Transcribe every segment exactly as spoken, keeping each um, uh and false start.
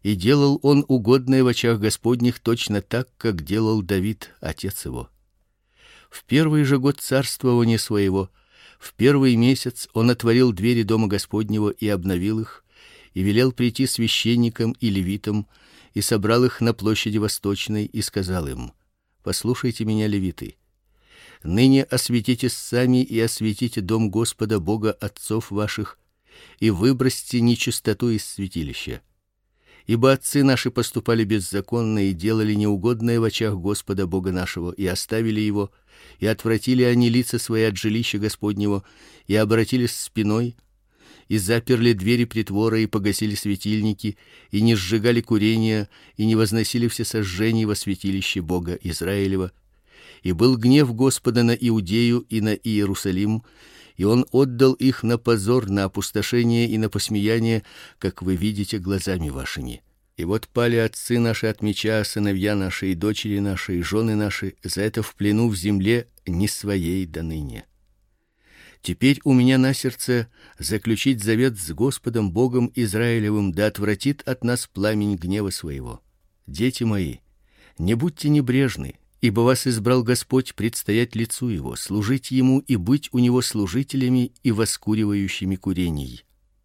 И делал он угодное в очах Господних точно так, как делал Давид, отец его. В первый же год царствования своего, в первый месяц он отворил двери дома Господнего и обновил их, и велел прийти священникам и левитам, и собрал их на площади Восточной, и сказал им: послушайте меня, левиты. Ныне осветитесь сами и осветите дом Господа Бога отцов ваших, и выбросьте нечистоту из святилища. Ибо отцы наши поступали беззаконно и делали неугодное в очах Господа Бога нашего, и оставили его, и отвратили они лица свои от жилища Господнего, и обратились спиной, и заперли двери притвора, и погасили светильники, и не сжигали курения, и не возносили всесожжений во святилище Бога Израилева. И был гнев Господа на Иудею и на Иерусалим, и он отдал их на позор, на опустошение и на посмеяние, как вы видите глазами вашими. И вот пали отцы наши от меча, сыновья наши и дочери наши и жены наши за это в плену в земле не своей до ныне. Теперь у меня на сердце заключить завет с Господом Богом Израилевым, да отвратит от нас пламень гнева своего. Дети мои, не будьте небрежны, ибо вас избрал Господь предстоять лицу его, служить ему и быть у него служителями и воскуривающими курений.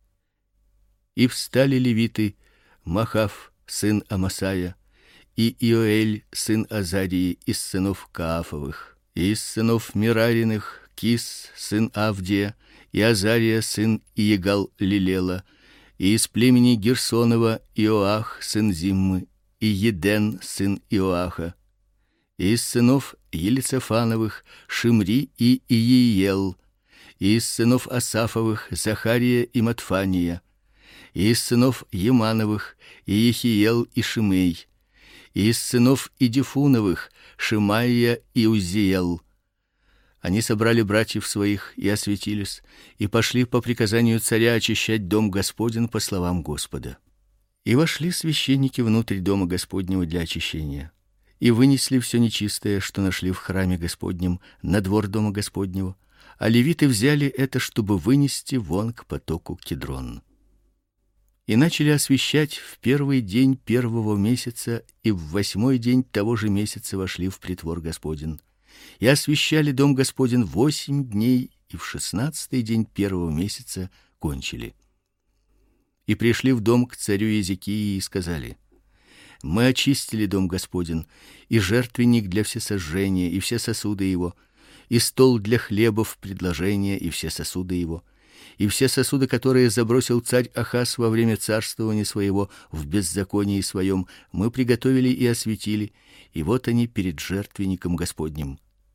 И встали левиты: Махав, сын Амасая, и Иоэль, сын Азарии, из сынов Каафовых, и из сынов Мерариных Кис, сын Авдия, и Азария, сын Иегал-Лилела, и из племени Герсонова Иоах, сын Зиммы, и Еден, сын Иоаха, и из сынов Елицефановых Шимри и Иеел, и из сынов Асафовых Захария и Матфания, и из сынов Емановых Иехиел и Шимей, и из сынов Идифуновых Шимаия и Узиел. Они собрали братьев своих и осветились, и пошли по приказанию царя очищать дом Господень по словам Господа. И вошли священники внутрь дома Господнего для очищения, и вынесли все нечистое, что нашли в храме Господнем, на двор дома Господнего, а левиты взяли это, чтобы вынести вон к потоку Кидрон. И начали освящать в первый день первого месяца, и в восьмой день того же месяца вошли в притвор Господень. И освящали дом Господень восемь дней, и в шестнадцатый день первого месяца кончили. И пришли в дом к царю Иезекии и сказали: мы очистили дом Господень, и жертвенник для всесожжения, и все сосуды его, и стол для хлебов предложения, и все сосуды его, и все сосуды, которые забросил царь Ахаз во время царствования своего в беззаконии своем, мы приготовили и осветили, и вот они перед жертвенником Господним.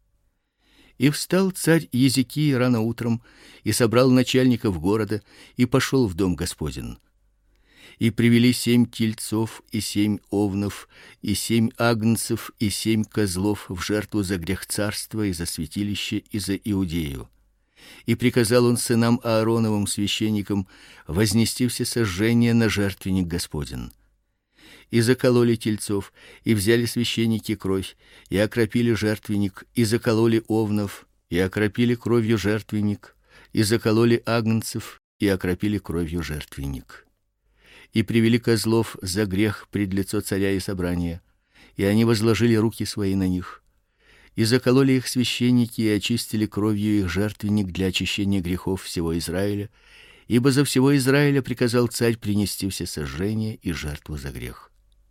И встал царь Иезекия рано утром, и собрал начальников города, и пошел в дом Господень. И привели семь тельцов и семь овнов и семь агнцев и семь козлов в жертву за грех царства и за святилище и за Иудею. И приказал он сынам Аароновым священникам вознести все сожжения на жертвенник Господень. И закололи тельцов, и взяли священники кровь, и окропили жертвенник, и закололи овнов, и окропили кровью жертвенник, и закололи агнцев, и окропили кровью жертвенник. И привели козлов за грех пред лицо царя и собрания, и они возложили руки свои на них. И закололи их священники и очистили кровью их жертвенник для очищения грехов всего Израиля, ибо за всего Израиля приказал царь принести все сожжения и жертву за грех.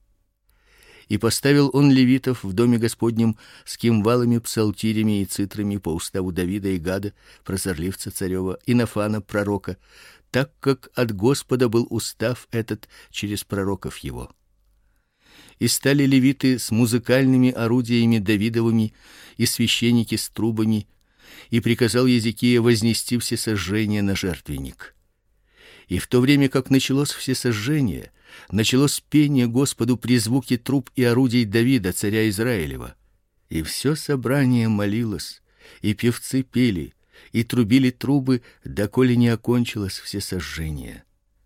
И поставил он левитов в доме Господнем с кимвалами, псалтирями и цитрами по уставу Давида и Гада, прозорливца царева, и Нафана пророка, так как от Господа был устав этот через пророков его. И стали левиты с музыкальными орудиями Давидовыми и священники с трубами, и приказал Иезекия вознести все сожжения на жертвенник. И в то время, как началось всесожжение, началось пение Господу при звуке труб и орудий Давида, царя Израилева. И все собрание молилось, и певцы пели, и трубили трубы, доколе не окончилось всесожжение.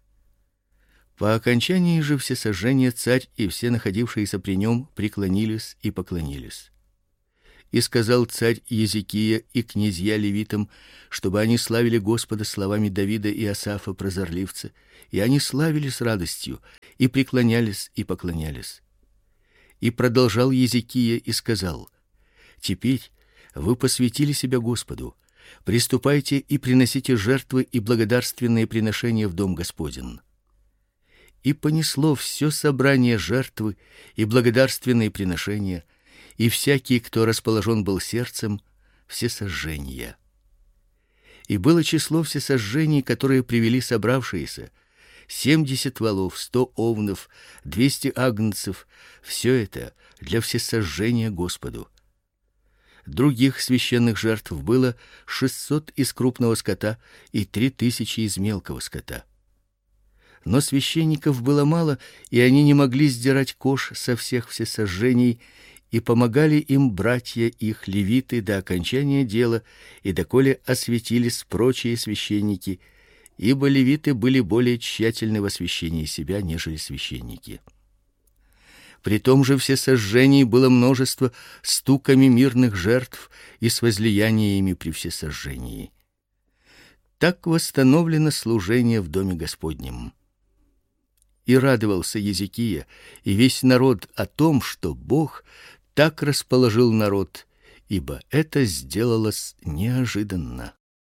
По окончании же всесожжения царь и все находившиеся при нем преклонились и поклонились. И сказал царь Иезекия и князья левитам, чтобы они славили Господа словами Давида и Асафа прозорливца, и они славили с радостью, и преклонялись и поклонялись. И продолжал Езекия и сказал: теперь вы посвятили себя Господу, приступайте и приносите жертвы и благодарственные приношения в дом Господень. И понесло все собрание жертвы и благодарственные приношения, и всякий, кто расположен был сердцем, все сожжения. И было число всесожжений, которые привели собравшиеся: семьдесят волов, сто овнов, двести агнцев. Все это для всесожжения Господу. Других священных жертв было шестьсот из крупного скота и три тысячи из мелкого скота. Но священников было мало, и они не могли сдирать кож со всех всесожжений, и помогали им братья их левиты до окончания дела, и доколе осветились прочие священники, ибо левиты были более тщательны в освящении себя, нежели священники. При том же всесожжений было множество стуками мирных жертв и с возлияниями при всесожжении. Так восстановлено служение в доме Господнем. И радовался Езекия и весь народ о том, что Бог так расположил народ, ибо это сделалось неожиданно.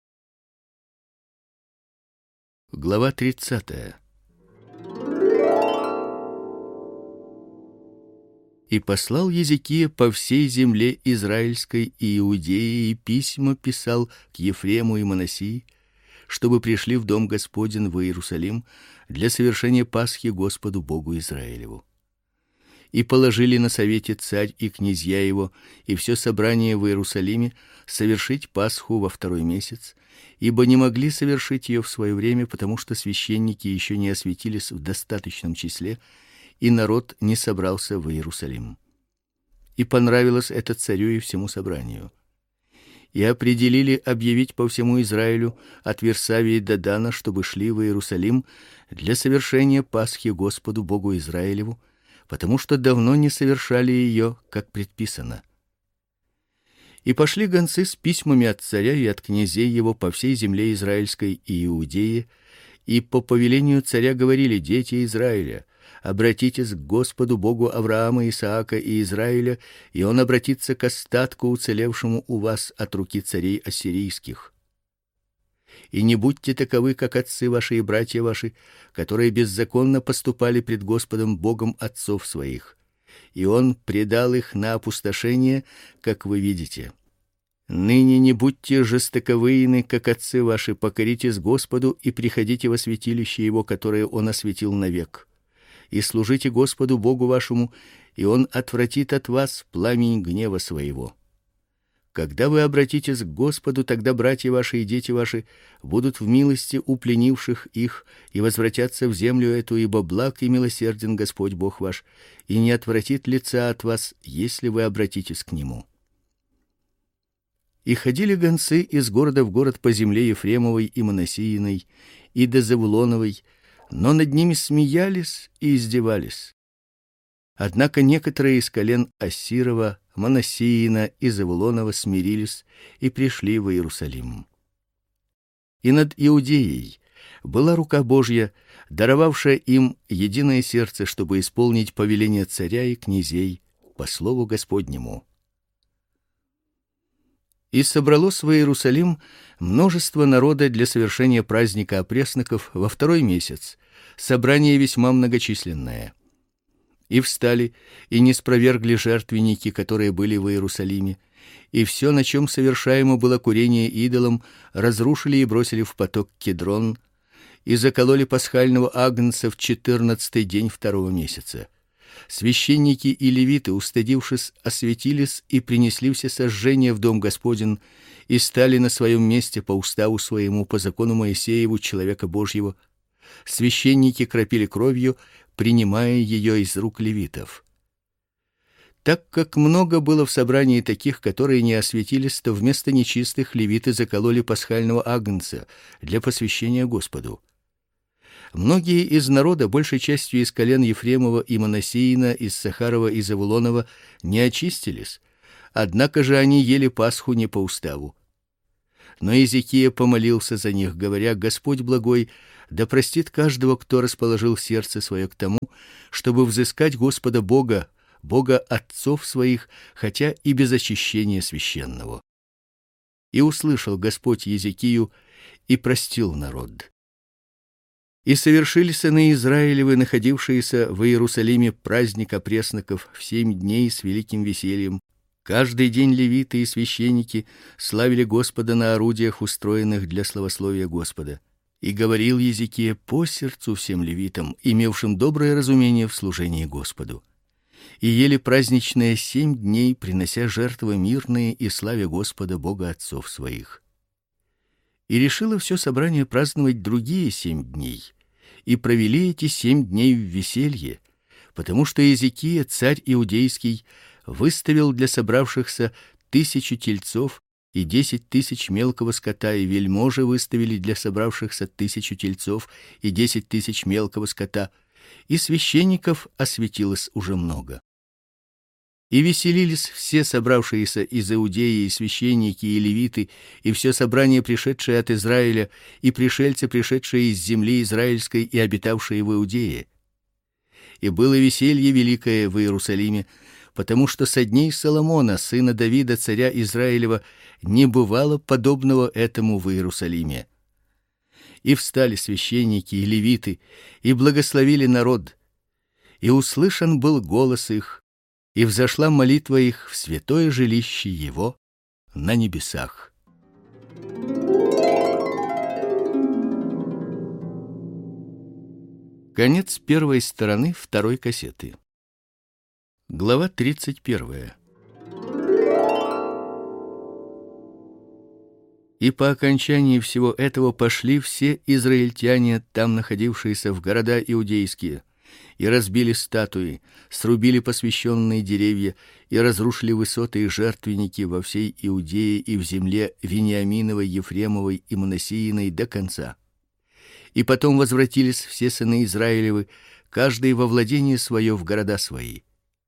Глава тридцатая. И послал Езекия по всей земле израильской и Иудеи, и письма писал к Ефрему и Манассии, чтобы пришли в дом Господень в Иерусалим для совершения Пасхи Господу Богу Израилеву. И положили на совете царь и князья его и все собрание в Иерусалиме совершить Пасху во второй месяц, ибо не могли совершить ее в свое время, потому что священники еще не осветились в достаточном числе, и народ не собрался в Иерусалим. И понравилось это царю и всему собранию. И определили объявить по всему Израилю от Вирсавии до Дана, чтобы шли в Иерусалим для совершения Пасхи Господу Богу Израилеву, потому что давно не совершали ее, как предписано. И пошли гонцы с письмами от царя и от князей его по всей земле израильской и Иудее, и по повелению царя говорили: дети Израиля, обратитесь к Господу Богу Авраама, Исаака и Израиля, и он обратится к остатку уцелевшему у вас от руки царей ассирийских. И не будьте таковы, как отцы ваши и братья ваши, которые беззаконно поступали пред Господом Богом отцов своих, и он предал их на опустошение, как вы видите. Ныне не будьте жестоковыйны, как отцы ваши, покоритесь Господу и приходите во святилище его, которое он осветил навек. И служите Господу Богу вашему, и он отвратит от вас пламень гнева своего. Когда вы обратитесь к Господу, тогда братья ваши и дети ваши будут в милости у пленивших их и возвратятся в землю эту, ибо благ и милосерден Господь Бог ваш, и не отвратит лица от вас, если вы обратитесь к нему. И ходили гонцы из города в город по земле Ефремовой и Манассииной и до Завулоновой, но над ними смеялись и издевались. Однако некоторые из колен Ассирова, Манассиина и Завулонова смирились и пришли в Иерусалим. И над Иудеей была рука Божья, даровавшая им единое сердце, чтобы исполнить повеление царя и князей по слову Господнему. И собралось в Иерусалим множество народа для совершения праздника опресноков во второй месяц, собрание весьма многочисленное. И встали, и не спровергли жертвенники, которые были в Иерусалиме, и все, на чем совершаемо было курение идолам, разрушили и бросили в поток Кедрон, и закололи пасхального агнца в четырнадцатый день второго месяца. Священники и левиты, устыдившись, осветились и принесли все сожжения в дом Господень и стали на своем месте по уставу своему, по закону Моисееву, человека Божьего. Священники кропили кровью, принимая ее из рук левитов. Так как много было в собрании таких, которые не осветились, то вместо нечистых левиты закололи пасхального агнца для посвящения Господу. Многие из народа, большей частью из колен Ефремова и Манассиина, из Сахарова и Завулонова, не очистились, однако же они ели Пасху не по уставу. Но Езекия помолился за них, говоря: Господь благой, да простит каждого, кто расположил сердце свое к тому, чтобы взыскать Господа Бога, Бога отцов своих, хотя и без очищения священного. И услышал Господь Езекию и простил народ. И совершили сыны Израилевы, находившиеся в Иерусалиме, праздник опресноков в семь дней с великим весельем. Каждый день левиты и священники славили Господа на орудиях, устроенных для славословия Господа. И говорил Езекия по сердцу всем левитам, имевшим доброе разумение в служении Господу. И ели праздничные семь дней, принося жертвы мирные и славя Господа Бога отцов своих. И решило все собрание праздновать другие семь дней, и провели эти семь дней в веселье, потому что Езекия, царь иудейский, выставил для собравшихся тысячу тельцов и десять тысяч мелкого скота, и вельможи выставили для собравшихся тысячу тельцов и десять тысяч мелкого скота, и священников осветилось уже много. И веселились все собравшиеся из Иудеи, и священники, и левиты, и все собрание, пришедшее от Израиля, и пришельцы, пришедшие из земли израильской и обитавшие в Иудее. И было веселье великое в Иерусалиме, потому что со дней Соломона, сына Давида, царя Израилева, не бывало подобного этому в Иерусалиме. И встали священники и левиты, и благословили народ, и услышан был голос их, и взошла молитва их в святое жилище его на небесах. Конец первой стороны второй кассеты. Глава тридцать первая. И по окончании всего этого пошли все израильтяне, там находившиеся в города иудейские, и разбили статуи, срубили посвященные деревья и разрушили высоты и жертвенники во всей Иудее и в земле Вениаминовой, Ефремовой и Манасииной до конца. И потом возвратились все сыны Израилевы, каждый во владение свое в города свои.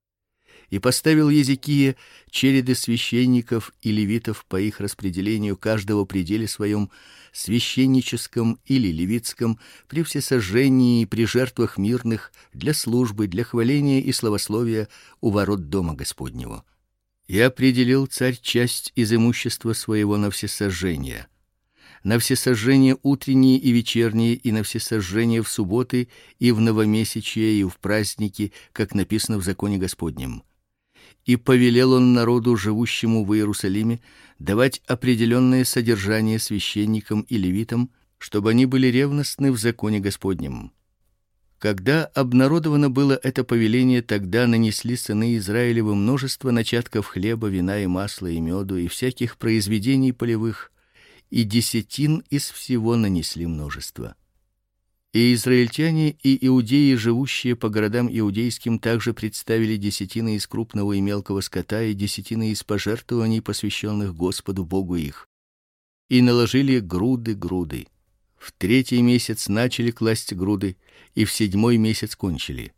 И поставил Езекия череды священников и левитов по их распределению, каждого в пределе своем, священническом или левитском, при всесожжении и при жертвах мирных, для службы, для хваления и славословия у ворот дома Господнего. И определил царь часть из имущества своего на всесожжения, на всесожжения утренние и вечерние, и на всесожжения в субботы и в новомесячие и в праздники, как написано в законе Господнем. И повелел он народу, живущему в Иерусалиме, давать определенное содержание священникам и левитам, чтобы они были ревностны в законе Господнем. Когда обнародовано было это повеление, тогда нанесли сыны Израилевы множество начатков хлеба, вина и масла и меду и всяких произведений полевых, и десятин из всего нанесли множество. И израильтяне и иудеи, живущие по городам иудейским, также представили десятины из крупного и мелкого скота и десятины из пожертвований, посвященных Господу Богу их, и наложили груды груды. В третий месяц начали класть груды, и в седьмой месяц кончили.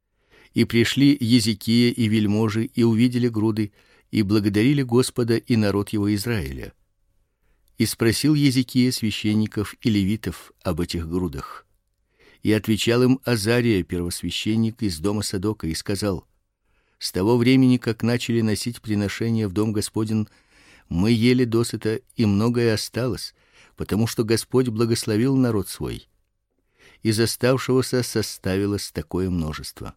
И пришли Езекия и вельможи и увидели груды, и благодарили Господа и народ его Израиля. И спросил Езекия священников и левитов об этих грудах. И отвечал им Азария, первосвященник из дома Садока, и сказал: с того времени, как начали носить приношения в дом Господень, мы ели досыта, и многое осталось, потому что Господь благословил народ свой. Из оставшегося составилось такое множество.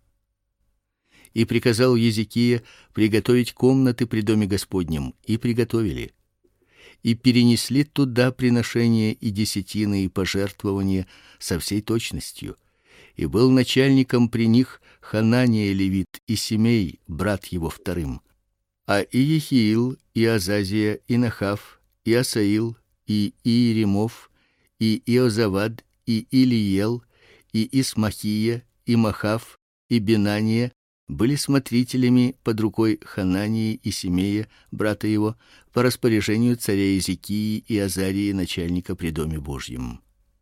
И приказал Езекия приготовить комнаты при доме Господнем, и приготовили. И перенесли туда приношения и десятины и пожертвования со всей точностью. И был начальником при них Ханания левит и Семей, брат его вторым. А и Ехиил, и Азазия, и Нахав, и Асаил, и Иеремов, и Иозавад, и Илиел, и Исмахия, и Махав, и Бенания были смотрителями под рукой Ханании и Семея, брата его, по распоряжению царя Езекии и Азарии, начальника при доме Божьем.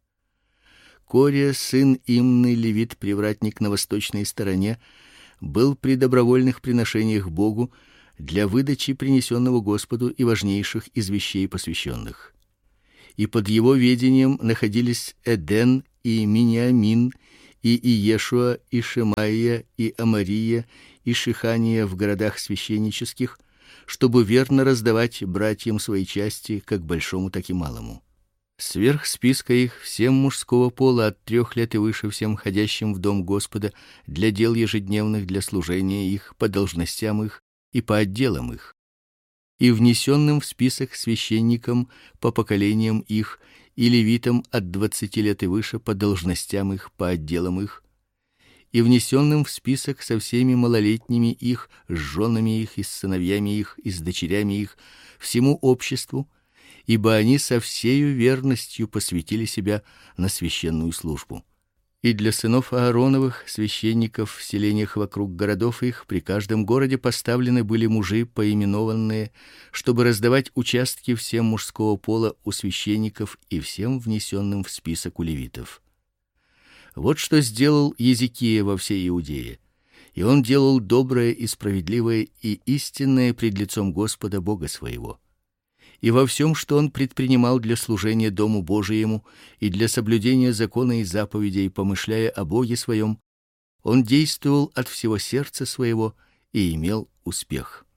Кория, сын Имны, левит, привратник на восточной стороне, был при добровольных приношениях Богу для выдачи принесенного Господу и важнейших из вещей посвященных. И под его ведением находились Эден и Миниамин и Иешуа, и Шемаия, и Амария, и Шихания в городах священнических, чтобы верно раздавать братьям свои части, как большому, так и малому. Сверх списка их всем мужского пола от трех лет и выше, всем ходящим в дом Господа для дел ежедневных, для служения их, по должностям их и по отделам их, и внесенным в список священникам по поколениям их и левитам от двадцати лет и выше по должностям их, по отделам их, и внесенным в список со всеми малолетними их, с женами их и с сыновьями их и с дочерями их, всему обществу, ибо они со всею верностью посвятили себя на священную службу. И для сынов Аароновых, священников в селениях вокруг городов их, при каждом городе поставлены были мужи поименованные, чтобы раздавать участки всем мужского пола у священников и всем внесенным в список у левитов. Вот что сделал Езекия во всей Иудее. И он делал доброе и справедливое и истинное пред лицом Господа Бога своего. И во всем, что он предпринимал для служения дому Божиему и для соблюдения закона и заповедей, помышляя о Боге своем, он действовал от всего сердца своего и имел успех.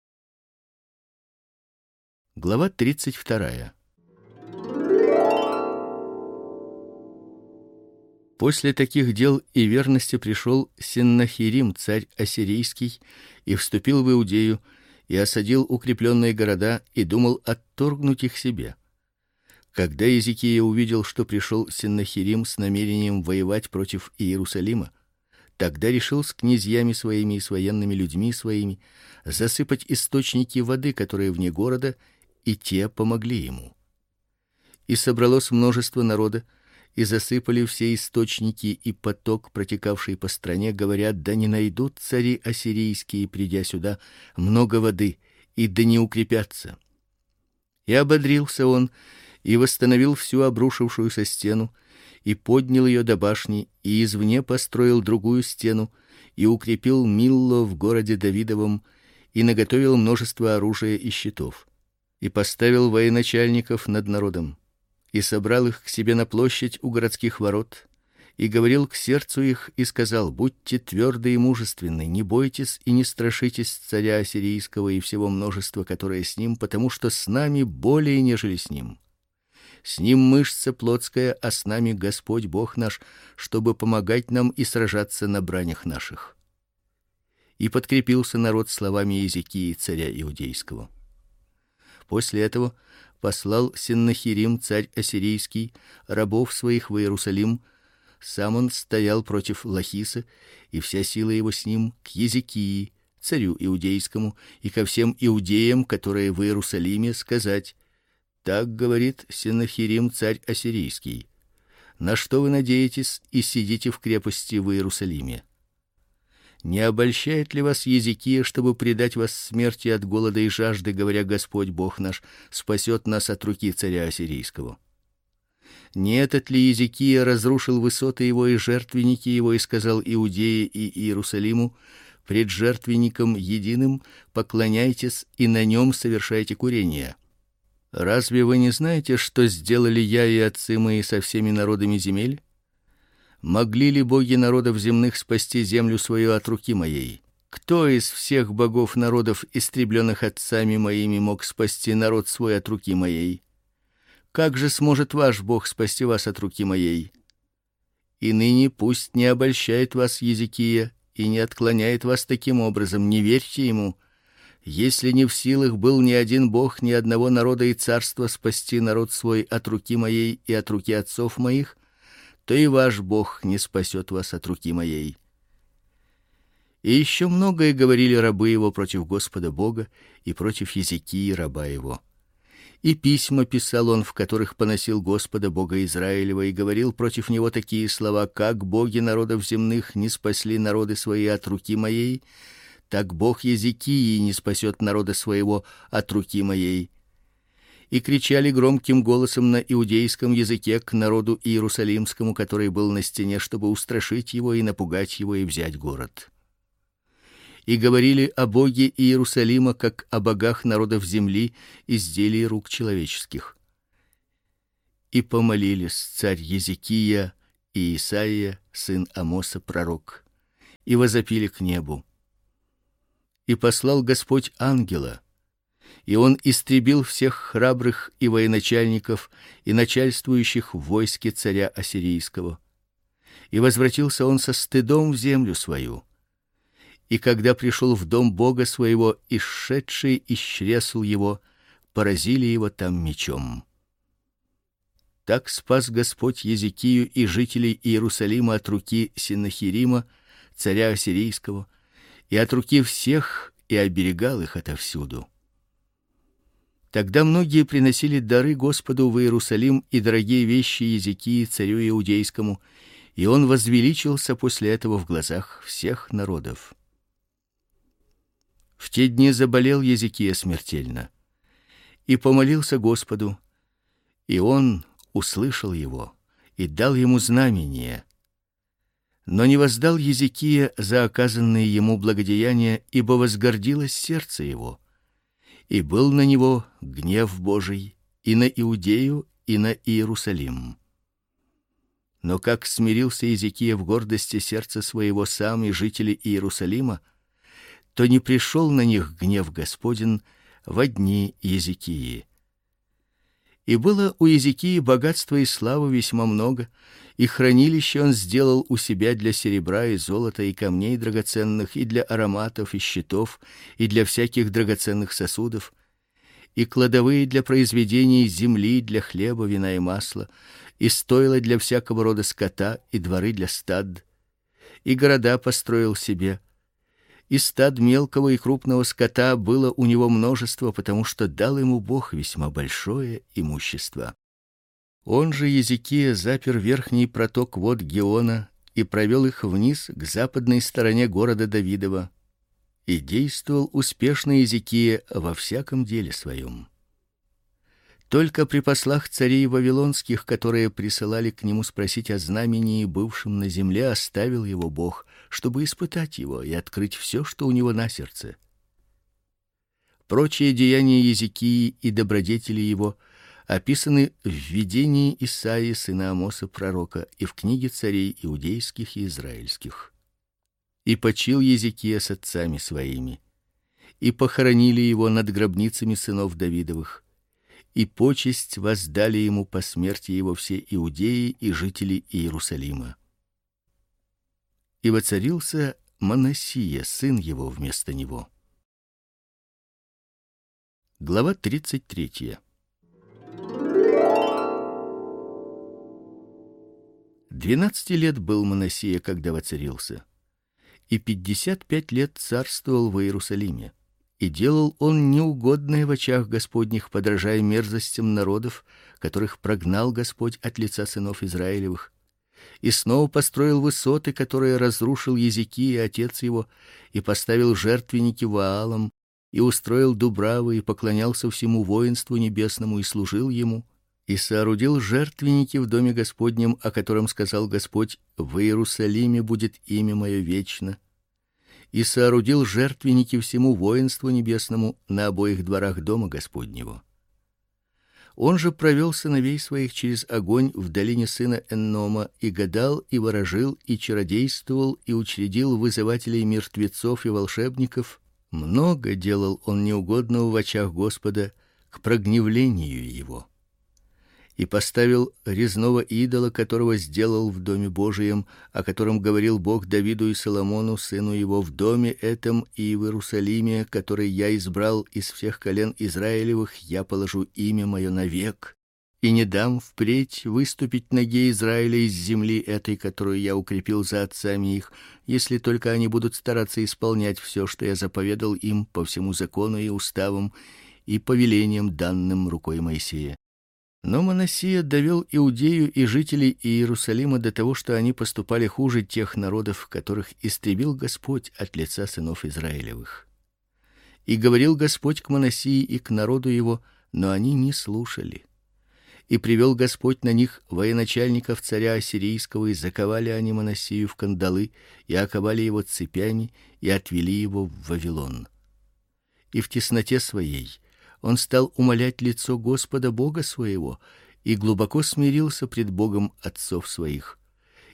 Глава тридцать вторая. После таких дел и верности пришел Сеннахирим, царь ассирийский, и вступил в Иудею, и осадил укрепленные города и думал отторгнуть их себе. Когда Езекия увидел, что пришел Сеннахирим с намерением воевать против Иерусалима, тогда решил с князьями своими и с военными людьми своими засыпать источники воды, которые вне города, и те помогли ему. И собралось множество народа, и засыпали все источники и поток, протекавший по стране, говорят: да не найдут цари ассирийские, придя сюда, много воды, и да не укрепятся. И ободрился он, и восстановил всю обрушившуюся стену, и поднял ее до башни, и извне построил другую стену, и укрепил Милло в городе Давидовом, и наготовил множество оружия и щитов, и поставил военачальников над народом, и собрал их к себе на площадь у городских ворот, и говорил к сердцу их, и сказал: будьте тверды и мужественны, не бойтесь и не страшитесь царя ассирийского и всего множества, которое с ним, потому что с нами более, нежели с ним. С ним мышца плотская, а с нами Господь Бог наш, чтобы помогать нам и сражаться на бранях наших. И подкрепился народ словами Езекии, царя иудейского. После этого послал Сеннахирим, царь ассирийский, рабов своих в Иерусалим. Сам он стоял против Лахиса, и вся сила его с ним, к Езекии, царю иудейскому, и ко всем иудеям, которые в Иерусалиме, сказать: так говорит Сеннахирим, царь ассирийский: на что вы надеетесь и сидите в крепости в Иерусалиме? Не обольщает ли вас Езекия, чтобы предать вас смерти от голода и жажды, говоря: Господь Бог наш спасет нас от руки царя ассирийского? Не этот ли Езекия разрушил высоты его и жертвенники его и сказал Иудее и Иерусалиму: пред жертвенником единым поклоняйтесь и на нем совершайте курение? Разве вы не знаете, что сделали я и отцы мои со всеми народами земель? Могли ли боги народов земных спасти землю свою от руки моей? Кто из всех богов народов, истребленных отцами моими, мог спасти народ свой от руки моей? Как же сможет ваш Бог спасти вас от руки моей? И ныне пусть не обольщает вас Езекия и не отклоняет вас таким образом, не верьте ему. Если не в силах был ни один бог ни одного народа и царства спасти народ свой от руки моей и от руки отцов моих, то и ваш Бог не спасет вас от руки моей. И еще многое говорили рабы его против Господа Бога и против Езекии раба его. И письма писал он, в которых поносил Господа Бога Израилева и говорил против него такие слова: как боги народов земных не спасли народы свои от руки моей, так Бог Езекии не спасет народа своего от руки моей. И кричали громким голосом на иудейском языке к народу иерусалимскому, который был на стене, чтобы устрашить его и напугать его и взять город. И говорили о Боге Иерусалима, как о богах народов земли, изделий рук человеческих. И помолились царь Езекия и Исаия, сын Амоса, пророк, и возопили к небу. И послал Господь ангела, и он истребил всех храбрых и военачальников и начальствующих в войске царя ассирийского. И возвратился он со стыдом в землю свою. И когда пришел в дом Бога своего, исшедшие из чресл его поразили его там мечом. Так спас Господь Езекию и жителей Иерусалима от руки Сеннахерима, царя ассирийского, и от руки всех, и оберегал их отовсюду. Тогда многие приносили дары Господу в Иерусалим и дорогие вещи Езекии, царю иудейскому, и он возвеличился после этого в глазах всех народов. В те дни заболел Езекия смертельно, и помолился Господу, и он услышал его и дал ему знамение. Но не воздал Езекия за оказанные ему благодеяния, ибо возгордилось сердце его, и был на него гнев Божий и на Иудею, и на Иерусалим. Но как смирился Езекия в гордости сердца своего сам и жители Иерусалима, то не пришел на них гнев Господень во дни Езекии. И было у Езекии богатства и славы весьма много, и хранилище он сделал у себя для серебра и золота и камней драгоценных, и для ароматов и щитов, и для всяких драгоценных сосудов, и кладовые для произведений земли, для хлеба, вина и масла, и стойла для всякого рода скота, и дворы для стад, и города построил себе. И стад мелкого и крупного скота было у него множество, потому что дал ему Бог весьма большое имущество. Он же Езекия запер верхний проток вод Геона и провел их вниз к западной стороне города Давидова, и действовал успешно Езекия во всяком деле своем. Только при послах царей вавилонских, которые присылали к нему спросить о знамении, бывшем на земле, оставил его Бог, чтобы испытать его и открыть все, что у него на сердце. Прочие деяния Езекии и добродетели его описаны в видении Исаии сына Амоса пророка и в книге царей иудейских и израильских. И почил Езекия с отцами своими, и похоронили его над гробницами сынов Давидовых, и почесть воздали ему по смерти его все иудеи и жители Иерусалима. И воцарился Манассия, сын его, вместо него. Глава тридцать третья. Двенадцати лет был Манассия, когда воцарился, и пятьдесят пять лет царствовал в Иерусалиме. И делал он неугодное в очах Господних, подражая мерзостям народов, которых прогнал Господь от лица сынов Израилевых, и снова построил высоты, которые разрушил Езекия отец его, и поставил жертвенники Ваалам, и устроил дубравы, и поклонялся всему воинству небесному и служил ему, и соорудил жертвенники в доме Господнем, о котором сказал Господь: в Иерусалиме будет имя мое вечно. И соорудил жертвенники всему воинству небесному на обоих дворах дома Господнего. Он же провел сыновей своих через огонь в долине сына Эннома, и гадал, и ворожил, и чародействовал, и учредил вызывателей мертвецов и волшебников. Много делал он неугодного в очах Господа к прогневлению его. И поставил резного идола, которого сделал в доме Божием, о котором говорил Бог Давиду и Соломону сыну его: в доме этом и в Иерусалиме, который я избрал из всех колен Израилевых, я положу имя мое навек, и не дам впредь выступить ноге Израиля из земли этой, которую я укрепил за отцами их, если только они будут стараться исполнять все, что я заповедал им по всему закону и уставам и повелениям, данным рукой Моисея. Но Манассия довел Иудею и жителей Иерусалима до того, что они поступали хуже тех народов, которых истребил Господь от лица сынов Израилевых. И говорил Господь к Манассии и к народу его, но они не слушали. И привел Господь на них военачальников царя ассирийского, и заковали они Манассию в кандалы, и оковали его цепями, и отвели его в Вавилон. И в тесноте своей он стал умолять лицо Господа Бога своего, и глубоко смирился пред Богом отцов своих,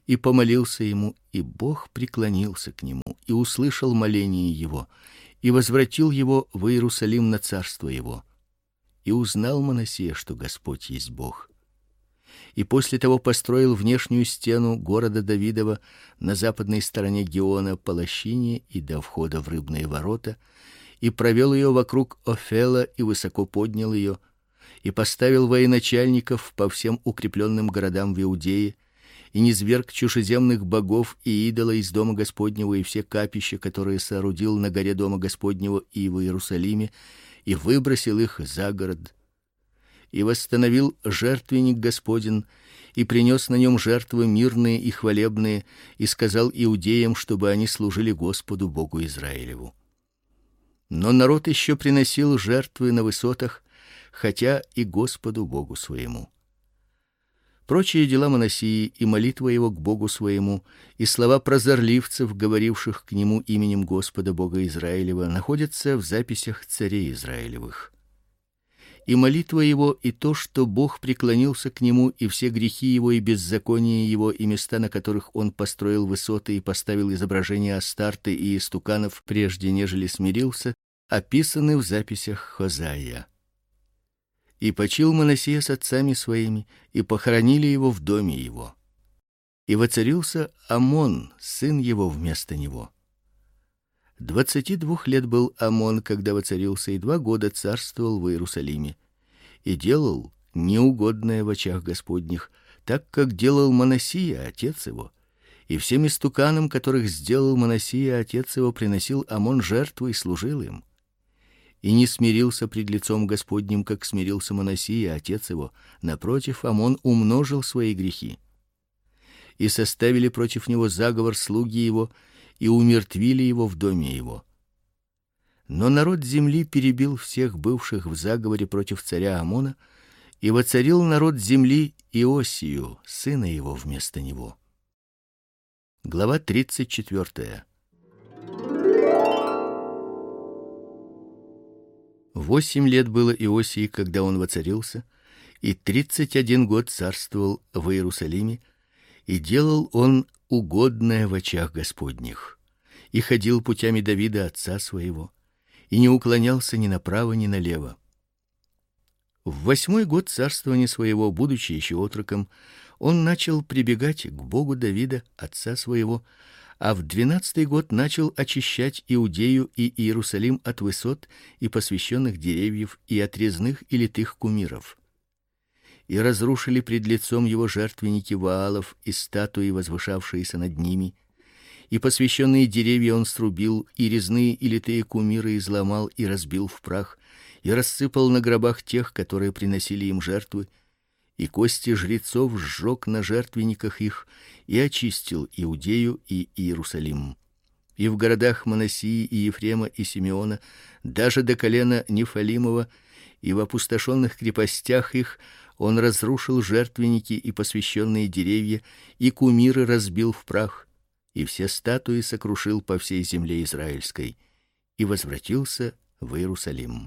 и помолился ему, и Бог преклонился к нему и услышал моление его, и возвратил его в Иерусалим на царство его. И узнал Манасия, что Господь есть Бог. И после того построил внешнюю стену города Давидова на западной стороне Гиона по лощине и до входа в рыбные ворота, и провел ее вокруг Офела и высоко поднял ее, и поставил военачальников по всем укрепленным городам в Иудее, и низверг чужеземных богов и идола из дома Господнего и все капища, которые соорудил на горе дома Господнего и в Иерусалиме, и выбросил их за город. И восстановил жертвенник Господень, и принес на нем жертвы мирные и хвалебные, и сказал иудеям, чтобы они служили Господу Богу Израилеву. Но народ еще приносил жертвы на высотах, хотя и Господу Богу своему. Прочие дела Манасии и молитва его к Богу своему, и слова прозорливцев, говоривших к нему именем Господа Бога Израилева, находятся в записях царей Израилевых. И молитва его, и то, что Бог преклонился к нему, и все грехи его и беззакония его, и места, на которых он построил высоты и поставил изображения Астарты и истуканов, прежде нежели смирился, описаны в записях Хозаия. И почил Манасия с отцами своими, и похоронили его в доме его. И воцарился Амон, сын его, вместо него. Двадцати двух лет был Амон, когда воцарился, и два года царствовал в Иерусалиме, и делал неугодное в очах Господних, так как делал Манасия, отец его. И всем истуканам, которых сделал Манасия, отец его, приносил Амон жертвы и служил им. И не смирился пред лицом Господним, как смирился Манасия, отец его. Напротив, Амон умножил свои грехи. И составили против него заговор слуги его, и умертвили его в доме его. Но народ земли перебил всех бывших в заговоре против царя Амона, и воцарил народ земли Иосию, сына его, вместо него. Глава тридцать четвёртая. Восемь лет было Иосии, когда он воцарился, и тридцать один год царствовал в Иерусалиме, и делал он угодное в очах Господних, и ходил путями Давида отца своего, и не уклонялся ни направо, ни налево. В восьмой год царствования своего, будучи еще отроком, он начал прибегать к Богу Давида отца своего, а в двенадцатый год начал очищать Иудею и Иерусалим от высот и посвященных деревьев и от резных и литых кумиров. И разрушили пред лицом его жертвенники Ваалов и статуи, возвышавшиеся над ними, и посвященные деревья он срубил, и резные и литые кумиры изломал и разбил в прах, и рассыпал на гробах тех, которые приносили им жертвы, и кости жрецов сжег на жертвенниках их, и очистил Иудею и Иерусалим. И в городах Манасии и Ефрема и Симеона, даже до колена Нефалимова, и в опустошенных крепостях их он разрушил жертвенники и посвященные деревья, и кумиры разбил в прах, и все статуи сокрушил по всей земле израильской, и возвратился в Иерусалим.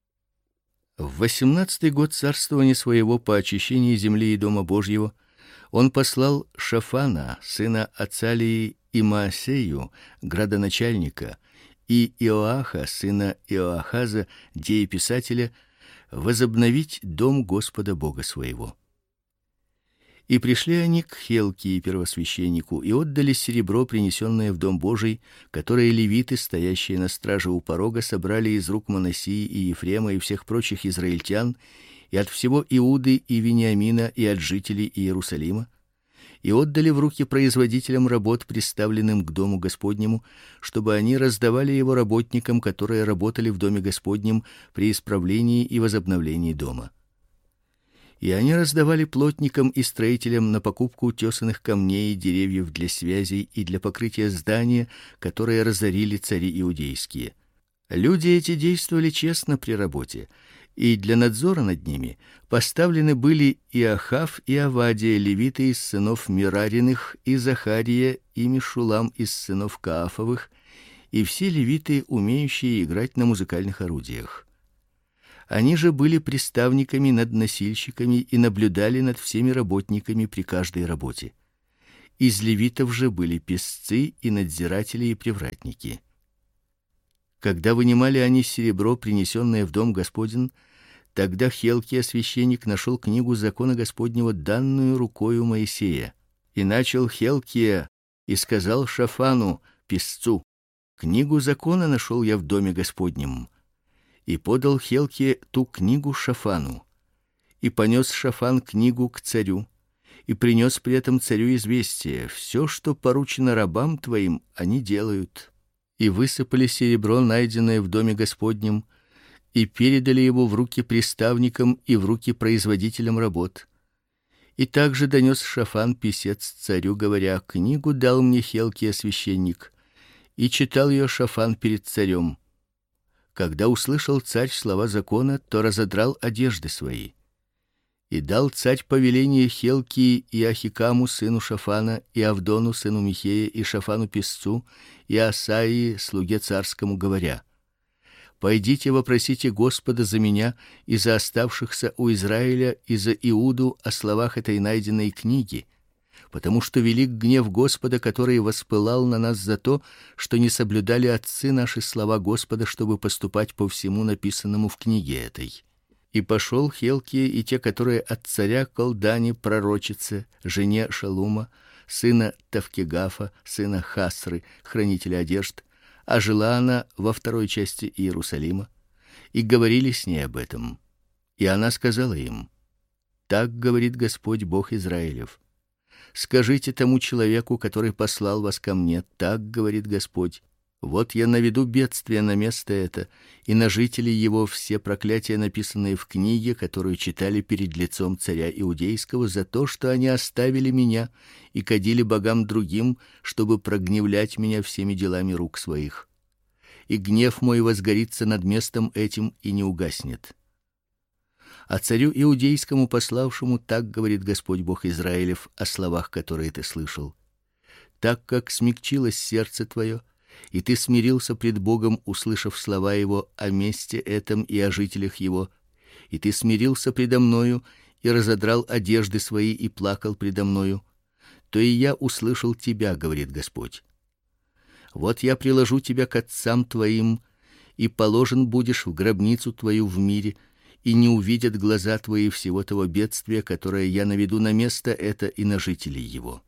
В восемнадцатый год царствования своего по очищении земли и дома Божьего он послал Шафана, сына Ацалии, и Маасею, градоначальника, и Иоаха, сына Иоахаза, дееписателя, возобновить дом Господа Бога своего. И пришли они к Хелкии, первосвященнику, и отдали серебро, принесенное в дом Божий, которое левиты, стоящие на страже у порога, собрали из рук Манасии и Ефрема и всех прочих израильтян, и от всего Иуды и Вениамина, и от жителей Иерусалима, и отдали в руки производителям работ, приставленным к дому Господнему, чтобы они раздавали его работникам, которые работали в доме Господнем при исправлении и возобновлении дома. И они раздавали плотникам и строителям на покупку тесаных камней и деревьев для связей и для покрытия здания, которые разорили цари иудейские. Люди эти действовали честно при работе, и для надзора над ними поставлены были Иохав и Авадия, левиты из сынов Мирариных, и Захария и Мешулам из сынов Каафовых, и все левиты, умеющие играть на музыкальных орудиях. Они же были приставниками над носильщиками и наблюдали над всеми работниками при каждой работе. Из левитов же были песцы и надзиратели и привратники. Когда вынимали они серебро, принесенное в дом Господень, тогда Хилкия священник нашел книгу закона Господнего, данную рукою Моисея. И начал Хилкия и сказал Шафану, песцу: книгу закона нашел я в доме Господнем. И подал Хилкия ту книгу Шафану. И понес Шафан книгу к царю, и принес при этом царю известие: все, что поручено рабам твоим, они делают. И высыпали серебро, найденное в доме Господнем, и передали его в руки приставникам и в руки производителям работ. И также донес Шафан писец царю, говоря: книгу дал мне Хилкия священник. И читал ее Шафан перед царем. Когда услышал царь слова закона, то разодрал одежды свои. И дал царь повеление Хилкии и Ахикаму сыну Шафана, и Авдону сыну Михея, и Шафану песцу, и Асаии слуге царскому, говоря: пойдите вопросите Господа за меня и за оставшихся у Израиля и за Иуду о словах этой найденной книги, потому что велик гнев Господа, который воспылал на нас за то, что не соблюдали отцы наши слова Господа, чтобы поступать по всему написанному в книге этой. И пошел Хилкия и те, которые от царя Колдани пророчице, жене Шалума, сына Тавкегафа, сына Хасры, хранителя одежд, а жила она во второй части Иерусалима, и говорили с ней об этом. И она сказала им: так говорит Господь Бог Израилев: скажите тому человеку, который послал вас ко мне, так говорит Господь: вот я наведу бедствие на место это, и на жителей его все проклятия, написанные в книге, которую читали перед лицом царя иудейского, за то, что они оставили меня и кадили богам другим, чтобы прогневлять меня всеми делами рук своих. И гнев мой возгорится над местом этим и не угаснет. А царю иудейскому пославшему так говорит Господь Бог Израилев о словах, которые ты слышал: так как смягчилось сердце твое, и ты смирился пред Богом, услышав слова его о месте этом и о жителях его, и ты смирился предо мною и разодрал одежды свои и плакал предо мною, то и я услышал тебя, говорит Господь. Вот я приложу тебя к отцам твоим, и положен будешь в гробницу твою в мире, и не увидят глаза твои всего того бедствия, которое я наведу на место это и на жителей его.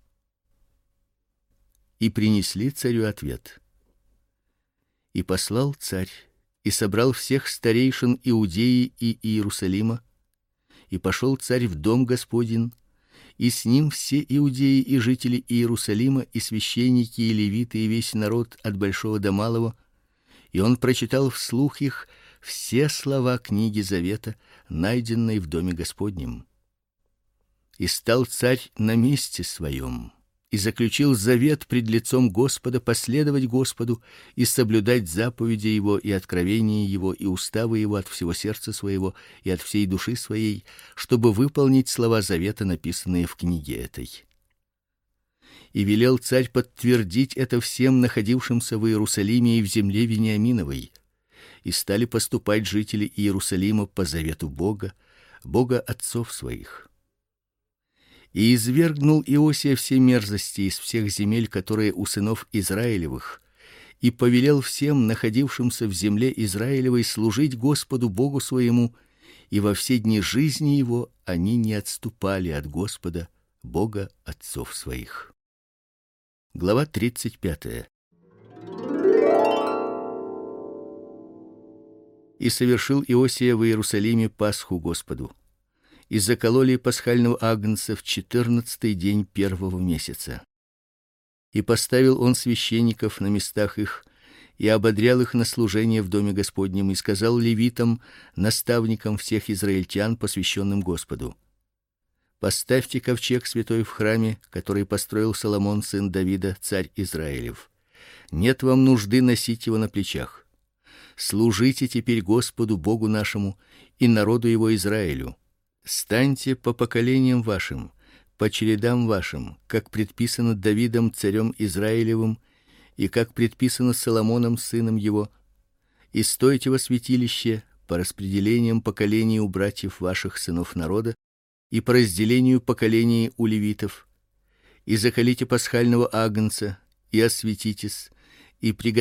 И принесли царю ответ. И послал царь и собрал всех старейшин Иудеи и Иерусалима, и пошел царь в дом Господень, и с ним все иудеи и жители Иерусалима, и священники, и левиты, и весь народ от большого до малого, и он прочитал вслух их все слова книги завета, найденной в доме Господнем. И стал царь на месте своем, и заключил завет пред лицом Господа последовать Господу и соблюдать заповеди его и откровения его и уставы его от всего сердца своего и от всей души своей, чтобы выполнить слова завета, написанные в книге этой. И велел царь подтвердить это всем находившимся в Иерусалиме и в земле Вениаминовой. И стали поступать жители Иерусалима по завету Бога, Бога отцов своих. И извергнул Иосия все мерзости из всех земель, которые у сынов Израилевых, и повелел всем находившимся в земле Израилевой служить Господу Богу своему, и во все дни жизни его они не отступали от Господа, Бога отцов своих. Глава тридцать пятая. И совершил Иосия в Иерусалиме Пасху Господу. И закололи пасхального агнца в четырнадцатый день первого месяца. И поставил он священников на местах их, и ободрял их на служение в доме Господнем, и сказал левитам, наставникам всех израильтян, посвященным Господу: поставьте ковчег святой в храме, который построил Соломон сын Давида, царь Израилев. Нет вам нужды носить его на плечах. Служите теперь Господу Богу нашему и народу его Израилю. Станьте по поколениям вашим, по чередам вашим, как предписано Давидом царем Израилевым и как предписано Соломоном сыном его, и стойте во святилище по распределениям поколений у братьев ваших сынов народа и по разделению поколений у левитов, и заколите пасхального агнца, и осветитесь, и приготовите